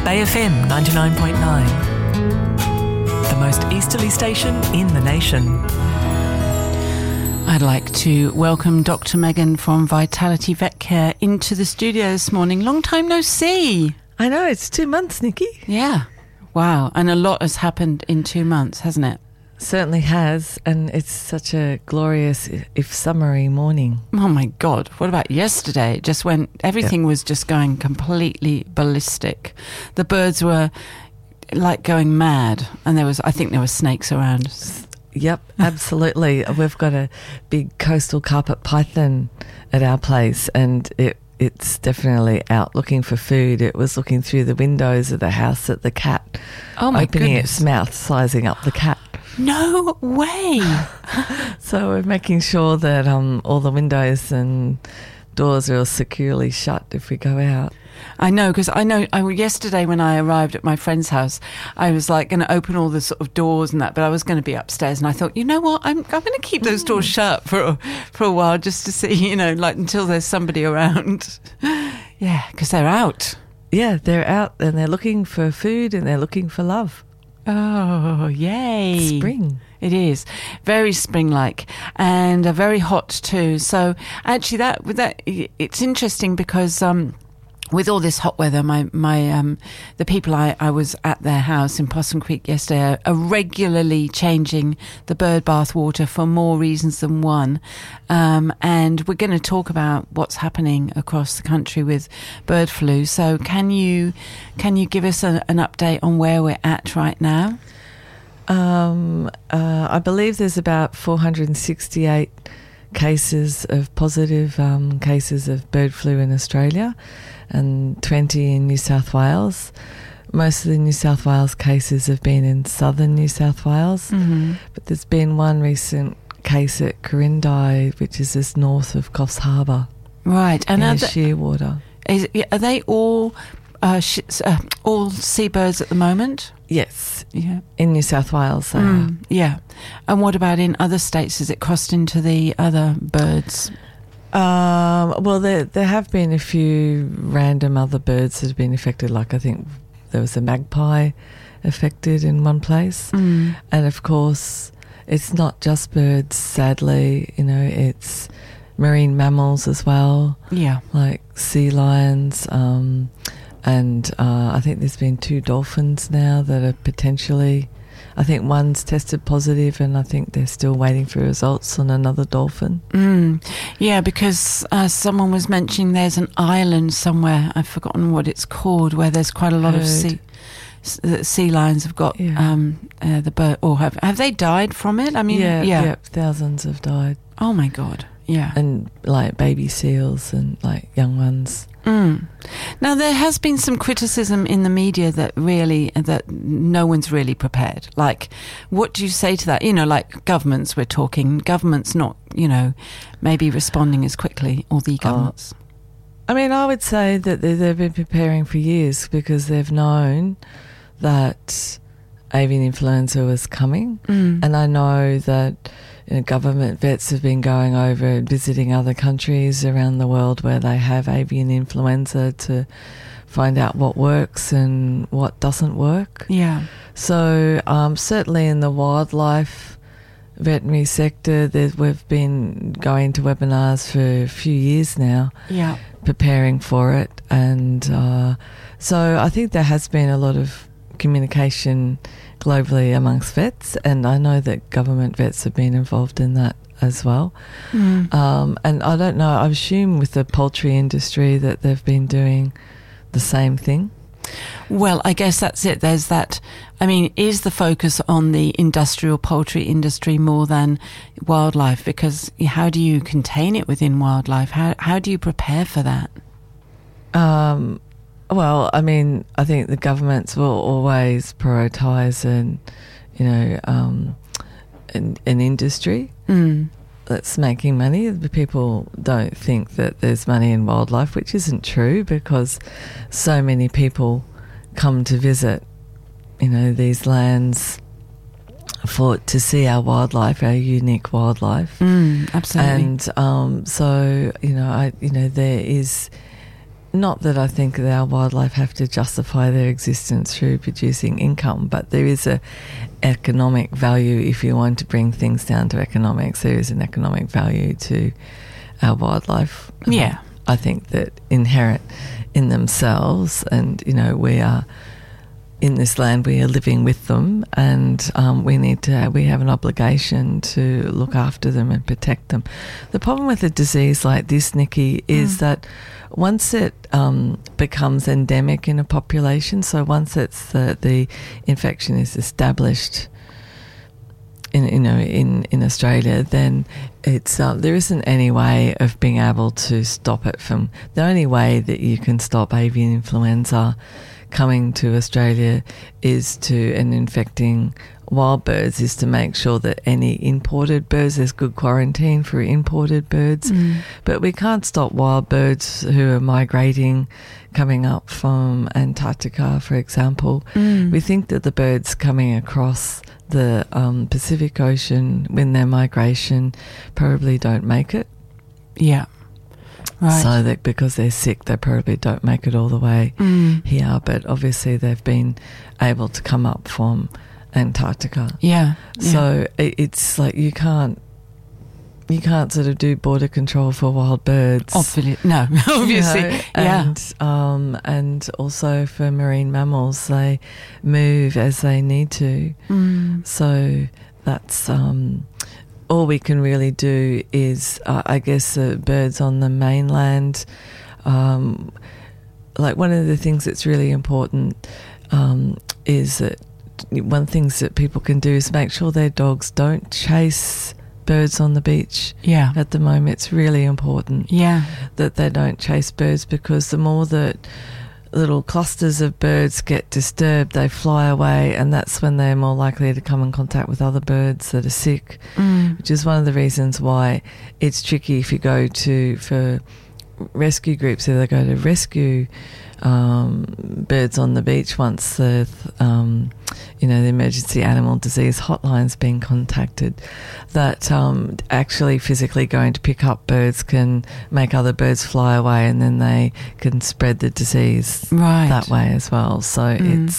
Bay FM 99.9, the most easterly station in the nation. I'd like to welcome Dr. Megan from Vitality Vet Care into the studio this morning. Long time no see. I know, it's 2 months, Nikki. Yeah. Wow. And a lot has happened in 2 months, hasn't it? Certainly has, and it's such a glorious, if summery morning. Oh my God. What about yesterday? It just went, everything was just going completely ballistic. The birds were like going mad, and I think there were snakes around. Yep, absolutely. We've got a big coastal carpet python at our place, and it's definitely out looking for food. It was looking through the windows of the house at the cat, opening its mouth, sizing up the cat. No way. So we're making sure that all the windows and doors are all securely shut if we go out. I know, because yesterday when I arrived at my friend's house, I was like going to open all the sort of doors and that, but I was going to be upstairs, and I thought, you know what, I'm going to keep those doors shut for a while just to see, like until there's somebody around. Yeah, because they're out. Yeah, they're out and they're looking for food and they're looking for love. Oh, yay. Spring. It is very spring-like and very hot too. So actually that it's interesting because with all this hot weather, the people I was at their house in Possum Creek yesterday are regularly changing the bird bath water for more reasons than one. And we're going to talk about what's happening across the country with bird flu. So can you give us an update on where we're at right now? I believe there's about 468 cases of positive cases of bird flu in Australia, and 20 in New South Wales. Most of the New South Wales cases have been in southern New South Wales, but there's been one recent case at Corindai, which is just north of Coffs Harbour. Right, and in Shearwater. Are they all seabirds at the moment? Yes. Yeah. In New South Wales. Yeah. And what about in other states? Has it crossed into the other birds? Well, there have been a few random other birds that have been affected. Like I think there was a magpie affected in one place. And of course, it's not just birds, sadly. It's marine mammals as well. Yeah. Like sea lions. And I think there's been 2 dolphins now that are potentially, I think one's tested positive, and I think they're still waiting for results on another dolphin. Yeah, because someone was mentioning there's an island somewhere, I've forgotten what it's called, where there's quite a lot of sea lions have got the bird, or have they died from it? I mean, yeah, thousands have died. Oh my God, yeah. And like baby seals and like young ones. Now, there has been some criticism in the media that no one's really prepared. Like, what do you say to that? Like governments, we're talking, governments not, maybe responding as quickly, or the governments. I mean, I would say that they've been preparing for years because they've known that avian influenza was coming. And I know that government vets have been going over and visiting other countries around the world where they have avian influenza to find out what works and what doesn't work. Yeah. So certainly in the wildlife veterinary sector, we've been going to webinars for a few years now, preparing for it. And so I think there has been a lot of communication globally amongst vets, and I know that government vets have been involved in that as well. And I don't know, I assume with the poultry industry that they've been doing the same thing. Well, I guess that's it. There's that. I mean, is the focus on the industrial poultry industry more than wildlife? Because how do you contain it within wildlife? How do you prepare for that? Well, I mean, I think the governments will always prioritise an industry that's making money. People don't think that there's money in wildlife, which isn't true because so many people come to visit, these lands to see our wildlife, our unique wildlife. Absolutely. And so, there is not that I think that our wildlife have to justify their existence through producing income, but there is a economic value. If you want to bring things down to economics, there is an economic value to our wildlife. Yeah. I think that inherent in themselves, and we are in this land, we are living with them, and we have an obligation to look after them and protect them. The problem with a disease like this, Nikki, is that once it becomes endemic in a population, so once it's the infection is established in Australia, then it's there isn't any way of being able to stop it from. The only way that you can stop avian influenza coming to Australia and infecting wild birds is to make sure that any imported birds, there's good quarantine for imported birds, but we can't stop wild birds who are migrating, coming up from Antarctica, for example. We think that the birds coming across the Pacific Ocean when their migration probably don't make it. Yeah. Right. So that because they're sick, they probably don't make it all the way here. But obviously they've been able to come up from Antarctica. Yeah. So it's like you can't sort of do border control for wild birds. Obviously, no. Obviously, and also for marine mammals, they move as they need to. So that's all we can really do is, I guess, birds on the mainland. Like one of the things that's really important is that one things that people can do is make sure their dogs don't chase birds on the beach. Yeah. At the moment, it's really important. Yeah. That they don't chase birds, because the more that little clusters of birds get disturbed, they fly away, and that's when they're more likely to come in contact with other birds that are sick, which is one of the reasons why it's tricky if you go for rescue groups, if they go to rescue birds on the beach once the emergency animal disease hotline's been contacted, that actually physically going to pick up birds can make other birds fly away, and then they can spread the disease that way as well. So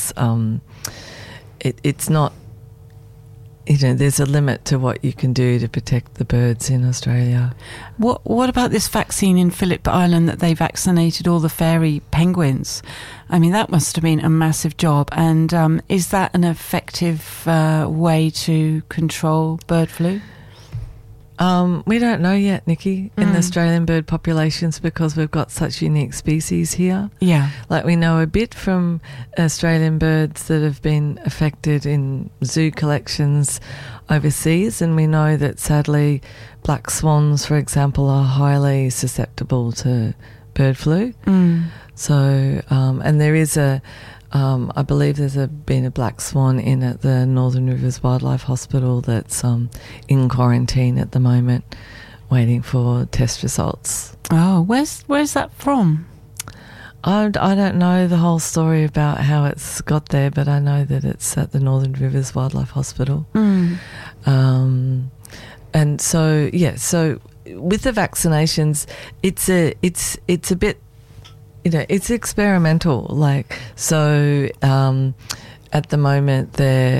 it's not, there's a limit to what you can do to protect the birds in Australia. What about this vaccine in Phillip Island that they vaccinated all the fairy penguins? I mean, that must have been a massive job. And is that an effective way to control bird flu? We don't know yet, Nikki, in the Australian bird populations, because we've got such unique species here. Yeah. Like we know a bit from Australian birds that have been affected in zoo collections overseas, and we know that sadly black swans, for example, are highly susceptible to bird flu. So, and there is I believe there's been a black swan in at the Northern Rivers Wildlife Hospital that's in quarantine at the moment, waiting for test results. Oh, where's that from? I don't know the whole story about how it's got there, but I know that it's at the Northern Rivers Wildlife Hospital. And so so with the vaccinations, it's a bit, it's experimental. Like, so at the moment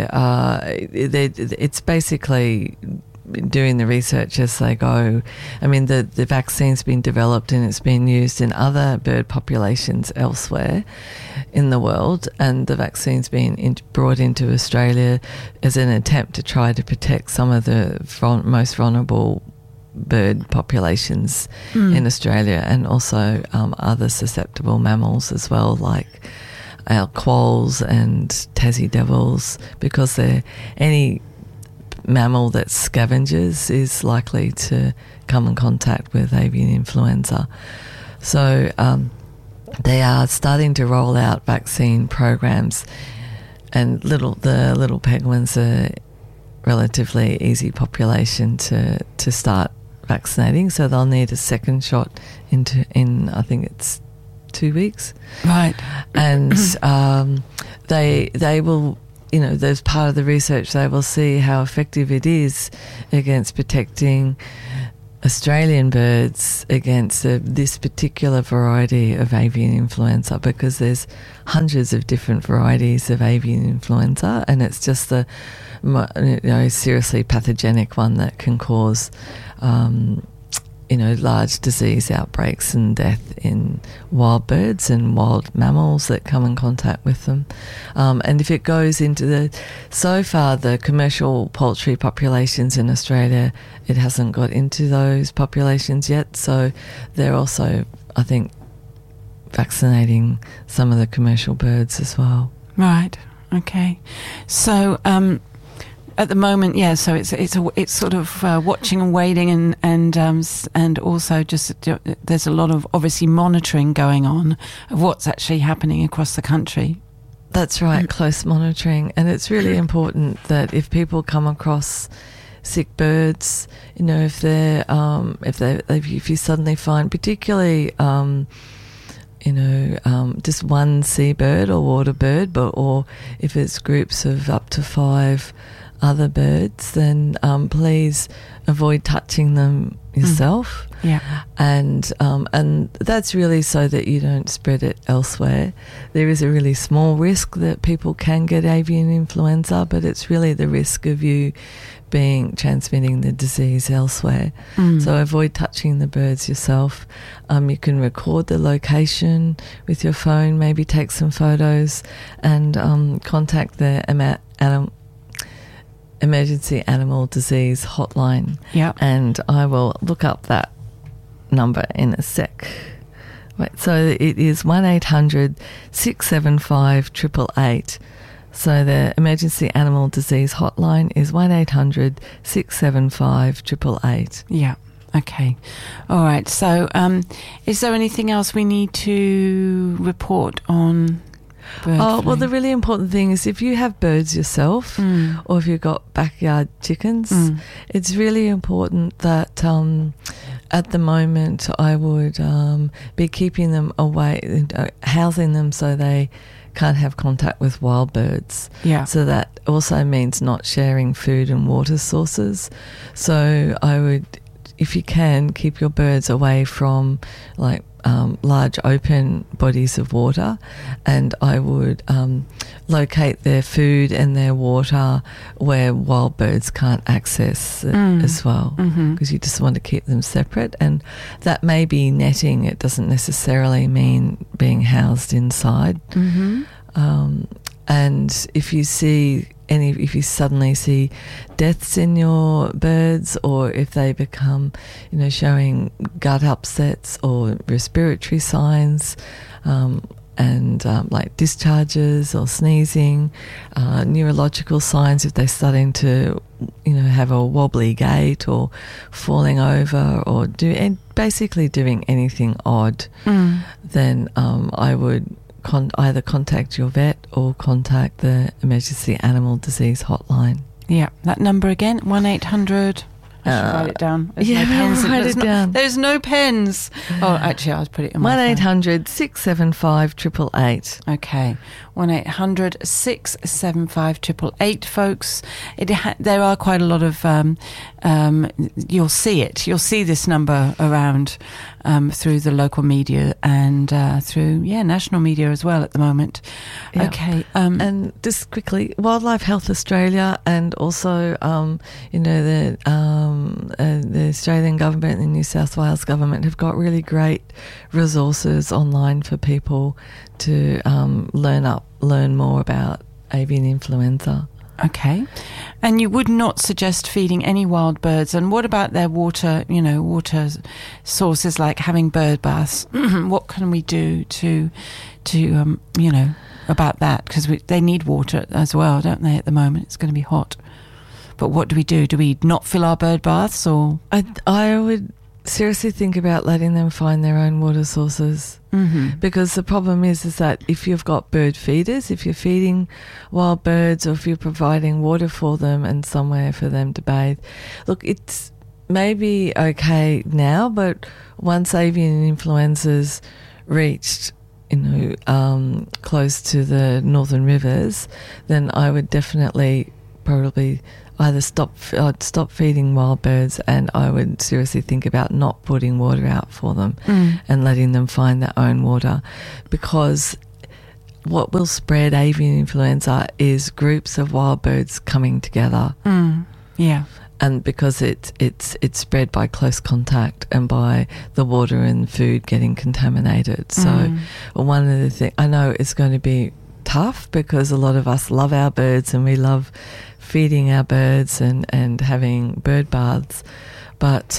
it's basically doing the research as they go. I mean, the vaccine's been developed and it's been used in other bird populations elsewhere in the world, and the vaccine's been brought into Australia as an attempt to try to protect some of the most vulnerable bird populations in Australia, and also other susceptible mammals as well, like our quolls and Tassie devils, because any mammal that scavenges is likely to come in contact with avian influenza. So they are starting to roll out vaccine programs, and the little penguins are relatively easy population to start vaccinating, so they'll need a second shot in I think it's 2 weeks, right? And they will, there's part of the research, they will see how effective it is against protecting Australian birds against this particular variety of avian influenza, because there's hundreds of different varieties of avian influenza, and it's just the seriously pathogenic one that can cause large disease outbreaks and death in wild birds and wild mammals that come in contact with them. And if it goes into so far the commercial poultry populations in Australia, it hasn't got into those populations yet. So they're also, I think, vaccinating some of the commercial birds as well. Right. Okay. So, at the moment, yeah. So it's sort of watching and waiting, and also just there's a lot of obviously monitoring going on of what's actually happening across the country. That's right, close monitoring, and it's really important that if people come across sick birds, if you suddenly find particularly just one seabird or water bird, or if it's groups of up to 5 other birds, then please avoid touching them yourself. Yeah. And that's really so that you don't spread it elsewhere. There is a really small risk that people can get avian influenza, but it's really the risk of you transmitting the disease elsewhere. So avoid touching the birds yourself. You can record the location with your phone, maybe take some photos, and contact the Emergency Animal Disease Hotline. Yeah. And I will look up that number in a sec. Wait, so it is 1-800-675-888. So the Emergency Animal Disease Hotline is 1-800-675-888. Yeah. Okay. All right. So is there anything else we need to report on bird flu? Well, the really important thing is if you have birds yourself or if you've got backyard chickens, it's really important that at the moment I would be keeping them away, housing them so they can't have contact with wild birds. Yeah. So that also means not sharing food and water sources. So I would, if you can, keep your birds away from large open bodies of water, and I would locate their food and their water where wild birds can't access it as well, because you just want to keep them separate. And that may be netting, it doesn't necessarily mean being housed inside. And if you suddenly see deaths in your birds, or if they become, showing gut upsets or respiratory signs, and like discharges or sneezing, neurological signs, if they're starting to, have a wobbly gait or falling over or basically doing anything odd, then I would either contact your vet or contact the Emergency Animal Disease Hotline. Yeah, that number again, 1-800. I should write it down. There's no pens. Write it down. There's no pens. Oh, actually, I'll put it in my 1-800-675-888. Okay, 1-800-675-888, folks. There are quite a lot of. You'll see it. You'll see this number around through the local media and through national media as well at the moment. Yeah. Okay, and just quickly, Wildlife Health Australia and also the Australian government and the New South Wales government have got really great resources online for people to learn more about avian influenza. Okay. And you would not suggest feeding any wild birds. And what about their water, water sources, like having bird baths? What can we do to about that? Because they need water as well, don't they, at the moment? It's going to be hot. But what do we do? Do we not fill our bird baths, or? I would seriously think about letting them find their own water sources. Because the problem is that if you've got bird feeders, if you're feeding wild birds, or if you're providing water for them and somewhere for them to bathe, look, it's maybe okay now, but once avian influenza's reached close to the northern rivers, then I would definitely probably either I'd stop feeding wild birds, and I would seriously think about not putting water out for them and letting them find their own water, because what will spread avian influenza is groups of wild birds coming together. Yeah. And because it's spread by close contact and by the water and food getting contaminated. So one of the things, I know it's going to be tough because a lot of us love our birds and we love feeding our birds and having bird baths, but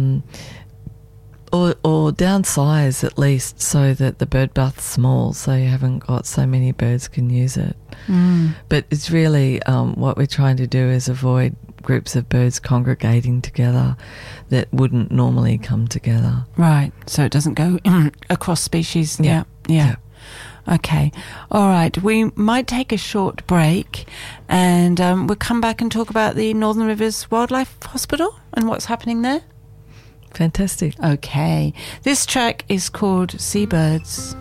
or downsize at least so that the bird bath's small, so you haven't got so many birds can use it. But it's really what we're trying to do is avoid groups of birds congregating together that wouldn't normally come together. Right, so it doesn't go across species. Yeah. Okay. All right. We might take a short break and we'll come back and talk about the Northern Rivers Wildlife Hospital and what's happening there. Fantastic. Okay. This track is called Seabirds.